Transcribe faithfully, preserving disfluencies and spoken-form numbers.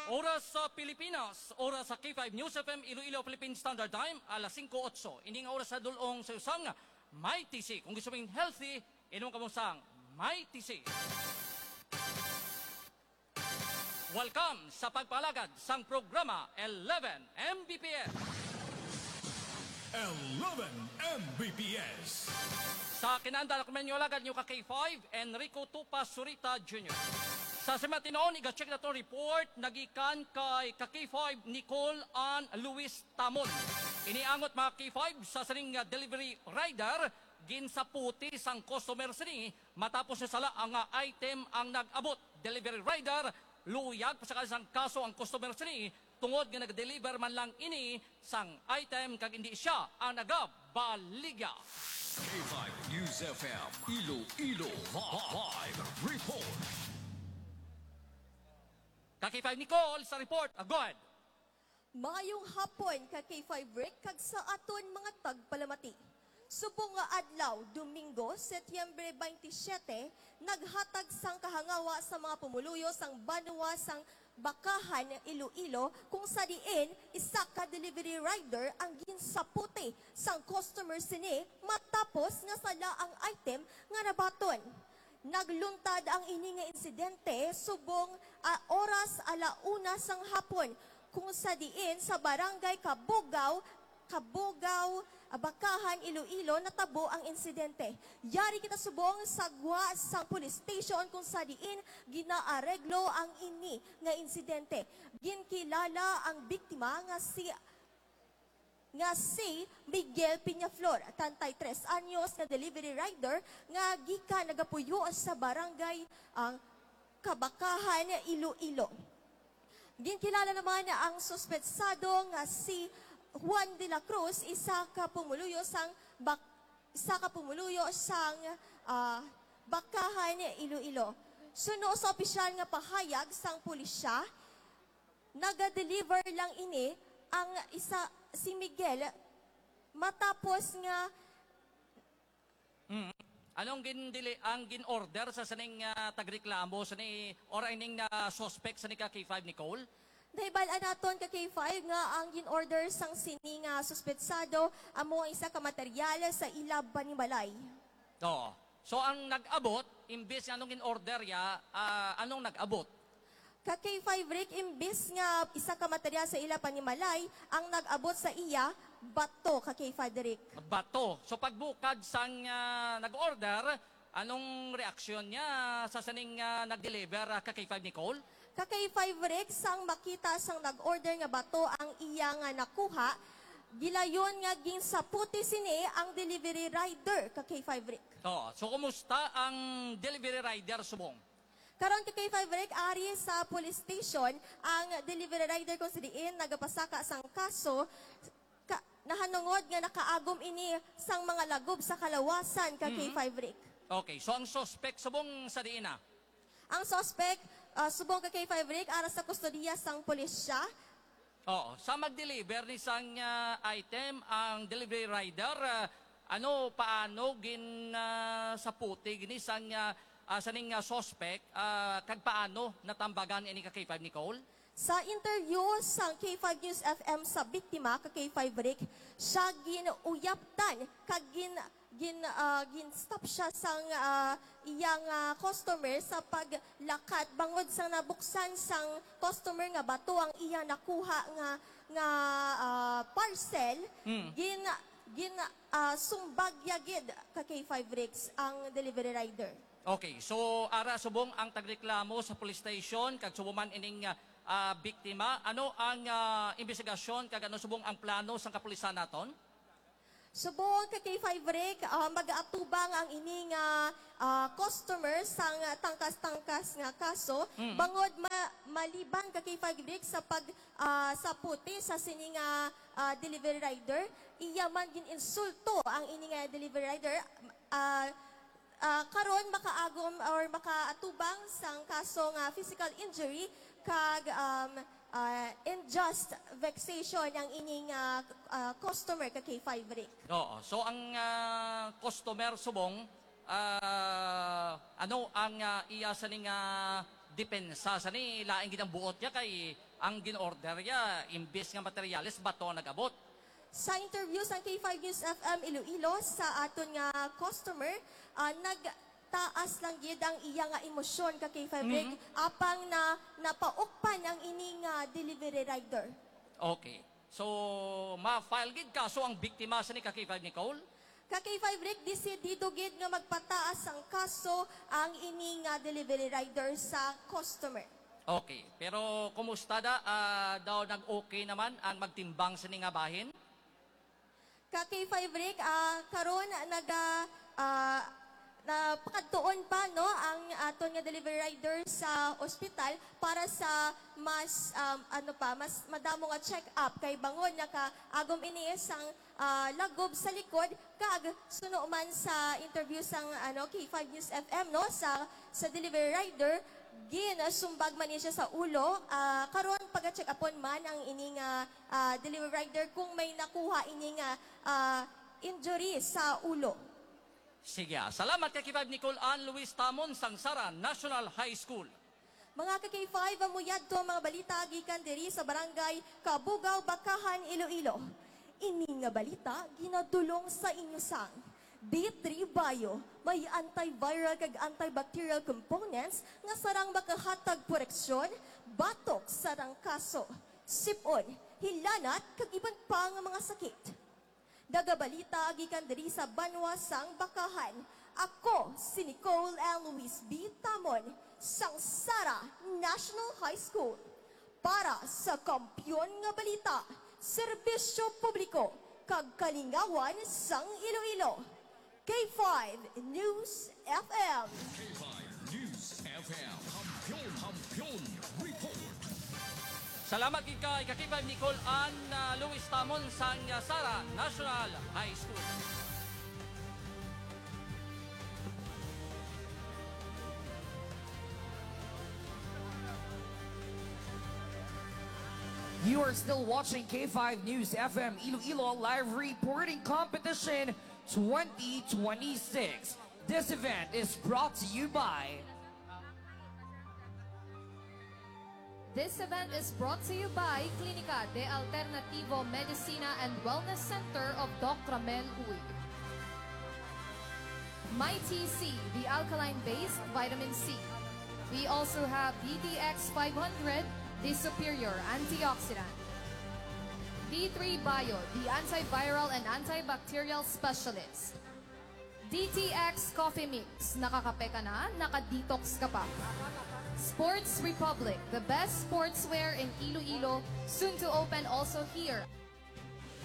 Oras sa Pilipinas, oras sa K five News F M Iloilo Philippine Standard Time, alas singko otso. Ini nga oras sa dulong sa usang May T C. Kung gusto mong healthy, inom ka mo sang May T C. Welcome sa pagpalagad sang programa eleven M B P S. eleven M B P S. Sa kinanda na kumenyo lagad nyo ka K five, Enrico Tupa Surita Junior Sa simatinoon, iga-check na itong report, nagikan kay ka K five Nicole Ann Luis Tamon. Iniangot mga K five sa saning delivery rider, ginsaputi sang customer sini, matapos na sala ang item ang nag-abot. Delivery rider, luyag pa sa kalisang kaso ang customer sini, tungod nga nag-deliver man lang ini sang item kag hindi siya ang nagabaligya. K five News F M Iloilo Live Report. Ka K five Nicole sa report. Ah, go ahead. Maayong hapon ka K five Rick kag sa aton mga tagpalamati. Subong nga adlaw, Domingo, Setyembre twenty-seven, naghatag sang kahangawa sa mga pumuluyo sang banwa sang Bakahan, Iloilo, kung sa diin, isa ka delivery rider ang ginsaputi sang customer sini matapos nga sala ang item nga nabaton. Nagluntad ang ini nga insidente subong uh, oras alauna sang hapon kung sa diin sa barangay Kabugaw, Kabugaw, Bakahan, Iloilo natabo ang insidente. Yari kita subong sagwa sang police station kung sa diin ginaareglo ang ini nga insidente. Ginkilala ang biktima nga si nga si Miguel Piñaflor, tantay tres anyos na delivery rider nga gika nagapuyo sa barangay ang Kabakahan, Iloilo. Ginkilala naman ang suspetsado nga si Juan de la Cruz, isa ka pumuluyo sang bak, isa ka pumuluyo sang uh, Bakahan, Iloilo. Suno sa opisyal nga pahayag sang pulisya, naga-deliver lang ini ang isa si Miguel matapos nga Mm. Anong gindili ang gin-order sa saning uh, tagreklamo sa ni or ining na uh, suspect sa ni ka K five Nicole? Nahibalaan naton ka K five nga ang gin-order sang sini nga suspetsado amo ang isa ka materyal sa ilab Panimalay. Oo. So ang nag-abot imbes nga anong gin-order ya, uh, anong nag-abot? Ka K five Rick, imbis nga isa ka material sa ila Panimalay, ang nag-abot sa iya, bato ka K five Rick. Bato. So pagbukad sang uh, nag-order, anong reaksyon niya sa saning uh, nag-deliver uh, ka K five Nicole? Ka K five Rick, sang makita sang nag-order nga bato ang iya nga nakuha, gilayon nga ginsaputi sini ang delivery rider ka K five Rick. Oo. So kumusta ang delivery rider subong? Karon ka K five Rick, ari sa police station, ang delivery rider kung sa diin, nagapasaka sang kaso, ka, nahanungod nga nakaagom ini sang mga lagob sa kalawasan ka Mm-hmm. K five Rick. Okay, so ang suspect subong sa diin na? Ang suspect, uh, subong ka K five Rick, ara sa kustodiya sang pulisya. Oo, sa mag-deliver ni sang uh, item, ang delivery rider, uh, ano, paano gin uh, sa puti, gini sang uh, Uh, sa ning uh, suspect, uh, kag paano natambagan ini ka K five Nicole? Sa interview sa K five News F M sa biktima ka K five Rick, siya ginuyaptan kag gin gin uh, gin stop siya sang uh, iyang uh, customer sa paglakat bangod sang nabuksan sang customer nga bato ang iya nakuha nga nga uh, parcel. Mm. gin gin uh, sumbagyagid ka K five Ricks ang delivery rider. Okay, so ara subong ang tagreklamo sa police station kag subuman ining uh, biktima. Ano ang uh, investigasyon kag ano subong ang plano sa kapulisan naton? Subong ka K five Rick, uh, mag-aatubang ang ining uh, uh, customer sang uh, tangkas-tangkas nga kaso Mm. bangod ma maliban ka K five Rick sa pag uh, sa puti sa sining uh, uh, delivery rider, iya man gin insulto ang ining uh, delivery rider. Uh, Uh, karon makaagom or makaatubang sang kaso nga physical injury kag um, uh, unjust vexation ang ining uh, uh, customer ka K five Rick. Oo, so ang uh, customer subong, uh, ano ang uh, iya sa ning uh, depensa sa ni laing ginang buot niya kay ang gin-order niya imbes nga materyales bato nagabot. Sa interview sa K five News F M Iloilo sa aton nga customer, ah, nagtaas lang gid ang iya nga emosyon ka K five Rick apang na napaukpan ang ini nga delivery rider. Okay. So, ma-file gid kaso ang biktima sa ni ka K five Nicole? Ka K five Rick, disidido gid nga magpataas ang kaso ang ini nga delivery rider sa customer. Okay. Pero kumusta da? Ah, daw nag-okay naman ang magtimbang sa ni nga bahin? Ka K five Rick, ah, karon naga ah, na pakadtuon pa no ang aton nga delivery rider sa ospital para sa mas um, ano pa mas madamo nga check up kay bangon naka agom ini sang ah, lagob sa likod kag suno man sa interview sang ano K five News F M no sa sa delivery rider gin sumbag man niya sa ulo ah, karon pag-check upon man ang ini nga ah, delivery rider kung may nakuha ini nga ah, injury sa ulo. Sige, ah. Salamat kay K five Nicole Ann Luis Tamon, Sangsara National High School. Mga ka K five, amuyad to ang mga balita gikan diri sa barangay Kabugaw, Bakahan, Iloilo. Ini nga balita ginadulong sa inyo sang D three Bio may antiviral kag antibacterial components nga sarang makahatag proteksyon batok sa rangkaso, sipon, hilanat kag iban pa nga mga sakit. Dagabalita gikan diri sa Banwa sang Bakahan. Ako si Nicole L. Luis B. Tamon, Sangsara National High School. Para sa Kampyon nga Balita, Serbisyo Publiko, kag Kalingawan sang Iloilo. K five News F M. K five News F M. Hampion, Hampion Report. Salamat gid kay ka K five Nicole Ann uh, Luis Tamon, Sangsara National High School. You are still watching K five News F M Iloilo Live Reporting Competition twenty twenty-six. This event is brought to you by This event is brought to you by Clínica de Alternativo Medicina and Wellness Center of Doc Ramel Uy. My T C, the alkaline-based vitamin C. We also have D T X five hundred, the superior antioxidant. D three Bio, the antiviral and antibacterial specialist. D T X Coffee Mix, nakakape ka na, nakadetox ka pa. Sports Republic, the best sportswear in Iloilo, soon to open also here.